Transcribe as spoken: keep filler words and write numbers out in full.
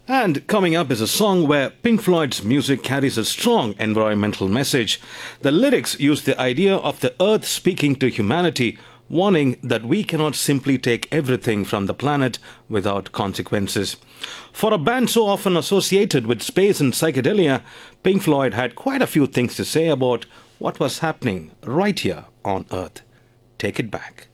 And coming up is a song where Pink Floyd's music carries a strong environmental message. The lyrics use the idea of the earth speaking to humanity, warning that we cannot simply take everything from the planet without consequences. For a band so often associated with space and psychedelia, Pink Floyd had quite a few things to say about what was happening right here on Earth. Take it back.